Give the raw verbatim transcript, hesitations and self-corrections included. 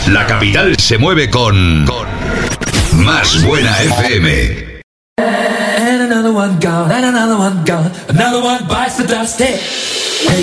La capital se mueve con, con Más Buena F M. And another one gone, and another one gone, another one bites the dust. Hey.